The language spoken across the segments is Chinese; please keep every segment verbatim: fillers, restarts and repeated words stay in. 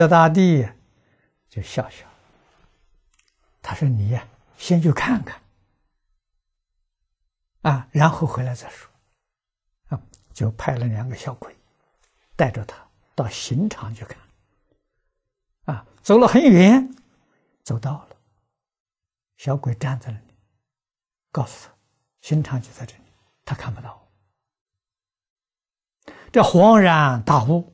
这大帝就笑笑，他说：“你呀，先去看看，啊，然后回来再说。”啊，就派了两个小鬼，带着他到刑场去看。啊，走了很远，走到了，小鬼站在那里，告诉他，刑场就在这里，他看不到。这恍然大悟。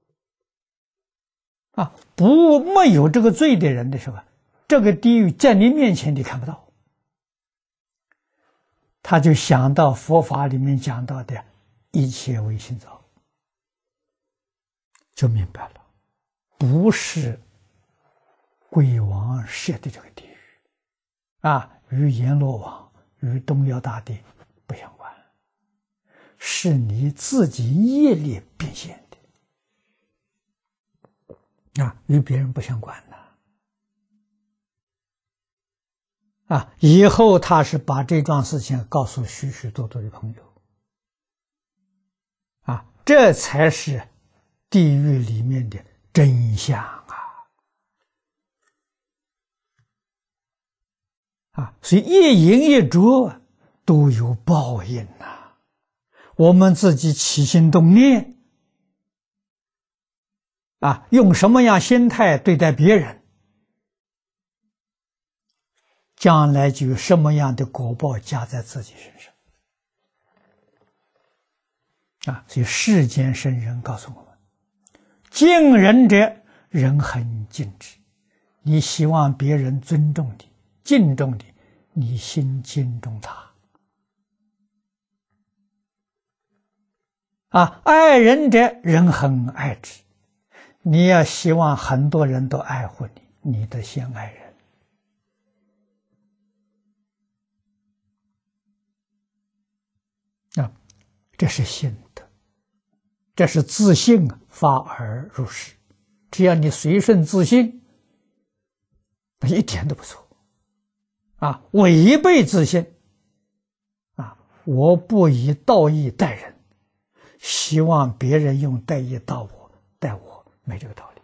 啊，不没有这个罪的人的时候，这个地狱在你面前你看不到，他就想到佛法里面讲到的一切唯心造，就明白了，不是鬼王设的这个地狱，啊，与阎罗王、与东嶽大帝不相关，是你自己业力变现的。啊，与别人不相关的。啊，以后他是把这桩事情告诉许许多多的朋友。啊，这才是地狱里面的真相啊！啊，所以一饮一啄都有报应呐、啊。我们自己起心动念。啊，用什么样心态对待别人，将来就有什么样的果报加在自己身上。啊，所以世间圣人告诉我们：敬人者，人恒敬之。你希望别人尊重你、敬重你，你心敬重他。啊，爱人者，人恒爱之。你要希望很多人都爱护你，你的先爱人。啊，这是信德，这是自信发而入实。只要你随顺自信，那一点都不错。啊，违背自信，啊，我不以道义待人，希望别人用待义待我，待我。没这个道理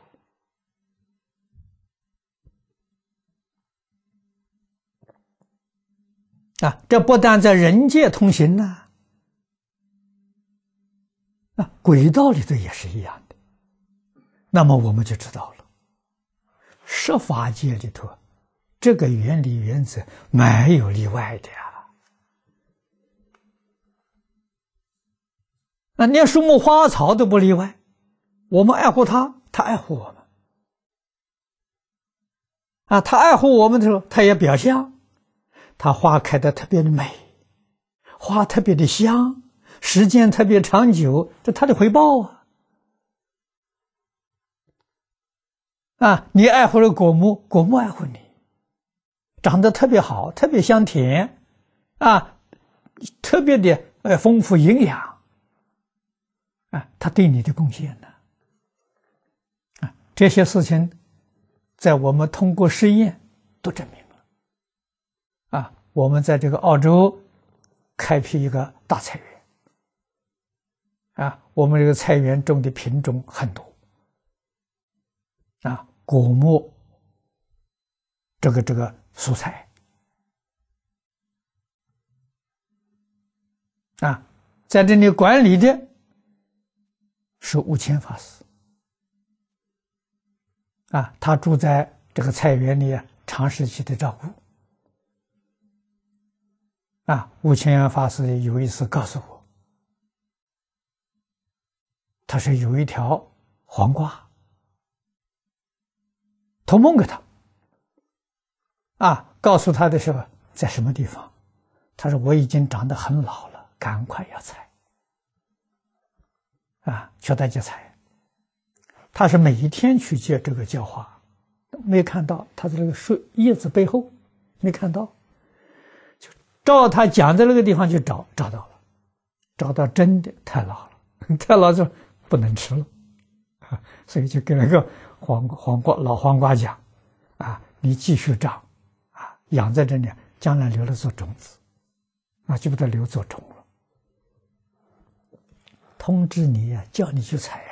啊！这不但在人界通行呢、啊，啊，鬼道里头也是一样的。那么我们就知道了，十法界里头，这个原理原则没有例外的呀。那连树木花草都不例外。我们爱护他，他爱护我们。啊，他爱护我们的时候，他也表象，他花开的特别的美，花特别的香，时间特别长久，这他的回报啊。啊，你爱护了果木，果木爱护你，长得特别好，特别香甜，啊，特别的呃丰富营养，啊，他对你的贡献呢。这些事情在我们通过实验都证明了。啊，我们在这个澳洲开辟一个大菜园。啊，我们这个菜园种的品种很多。啊，果木，这个这个蔬菜。啊，在这里管理的是悟谦法师。啊，他住在这个菜园里，长时期的照顾。啊，悟谦法师有一次告诉我，他说有一条黄瓜，托梦给他。啊，告诉他的时候在什么地方？他说我已经长得很老了，赶快要采。啊，求他去采。他是每一天去接这个浇花，没看到他在这个树叶子背后，没看到，就照他讲的那个地方去找，找到了，找到真的太老了，太老就不能吃了，啊，所以就跟那个黄黄瓜老黄瓜讲，啊，你继续长，啊，养在这里，将来留了做种子，啊，就不得留做种了。通知你呀、啊，叫你去采。